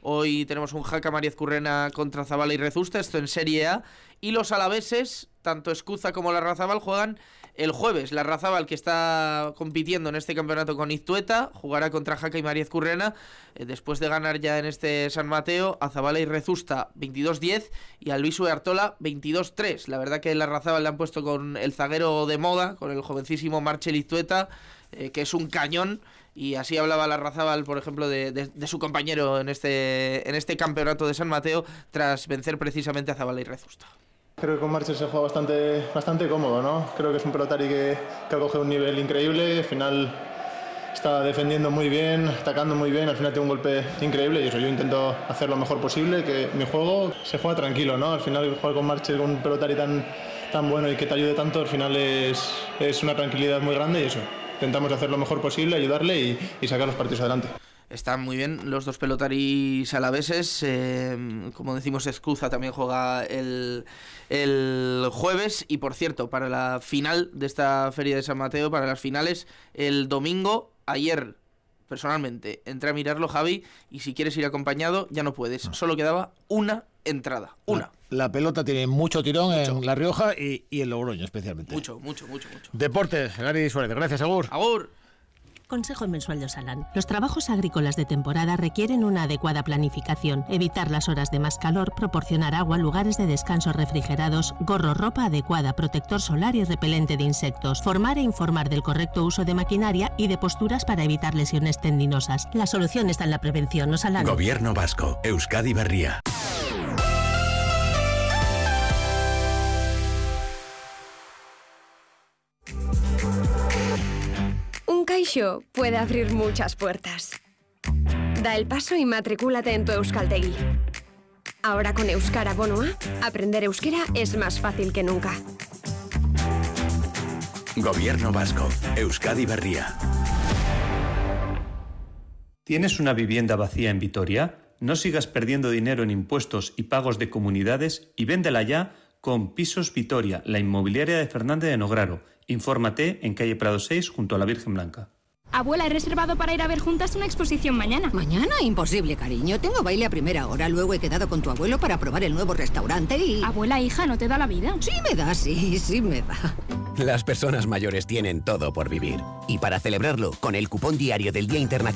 Hoy tenemos un Jaca Mariezcurrena contra Zabala y Rezusta, esto en Serie A. Y los alaveses, tanto Escuza como Larrazabal, juegan el jueves. Larrazabal, que está compitiendo en este campeonato con Iztueta, jugará contra Jaca y Mariezcurrena, después de ganar ya en este San Mateo a Zabala y Rezusta 22-10 y al Visu de Artola 22-3. La verdad que Larrazabal le han puesto con el zaguero de moda, con el jovencísimo Marchel Iztueta, que es un cañón. Y así hablaba Larrazabal, por ejemplo, de su compañero en este campeonato de San Mateo, tras vencer precisamente a Zabala y Rezusta. Creo que con Marchel se juega bastante cómodo, ¿no? Creo que es un pelotari que ha cogido un nivel increíble. Al final está defendiendo muy bien, atacando muy bien. Al final tiene un golpe increíble y eso, yo intento hacer lo mejor posible, que mi juego se juega tranquilo, ¿no? Al final jugar con Marchel, con un pelotari tan bueno y que te ayude tanto, al final es una tranquilidad muy grande y eso. Intentamos hacer lo mejor posible, ayudarle y sacar los partidos adelante. Están muy bien los dos pelotaris alaveses. Como decimos, Escuza también juega el jueves. Y por cierto, para la final de esta Feria de San Mateo, para las finales, el domingo, ayer personalmente entré a mirarlo, Javi, y si quieres ir acompañado ya no puedes. Solo quedaba una entrada, una. La pelota tiene mucho tirón en La Rioja y en Logroño especialmente. Mucho. Deportes, Gary Suárez. Gracias, Agur. Agur. Consejo mensual de Osalan. Los trabajos agrícolas de temporada requieren una adecuada planificación, evitar las horas de más calor, proporcionar agua, lugares de descanso refrigerados, gorro, ropa adecuada, protector solar y repelente de insectos, formar e informar del correcto uso de maquinaria y de posturas para evitar lesiones tendinosas. La solución está en la prevención. Osalan. Gobierno vasco. Euskadi Berria. Un Caixo puede abrir muchas puertas. Da el paso y matricúlate en tu Euskaltegi. Ahora con Euskara Bono A, aprender euskera es más fácil que nunca. Gobierno vasco. Euskadi Berria. ¿Tienes una vivienda vacía en Vitoria? No sigas perdiendo dinero en impuestos y pagos de comunidades y véndela ya con Pisos Vitoria, la inmobiliaria de Fernández de Nograro. Infórmate en calle Prado 6 junto a la Virgen Blanca. Abuela, he reservado para ir a ver juntas una exposición mañana. ¿Mañana? Imposible, cariño. Tengo baile a primera hora. Luego he quedado con tu abuelo para probar el nuevo restaurante y... Abuela, hija, ¿no te da la vida? Sí me da, sí me da. Las personas mayores tienen todo por vivir. Y para celebrarlo, con el cupón diario del Día Internacional